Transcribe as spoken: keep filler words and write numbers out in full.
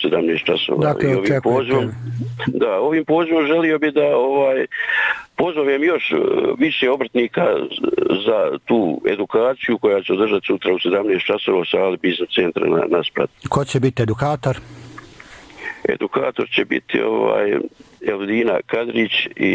sedamnaest časova. Dakle, ovim pozivom, da, ovim pozivom želio bi da ovaj, pozovem još više obrtnika za tu edukaciju koja će održati sutra u sedamnaest časova u sali biznis centra na, na Sprat. Ko će biti edukator? Edukator će biti ovaj Eldina Kadrić i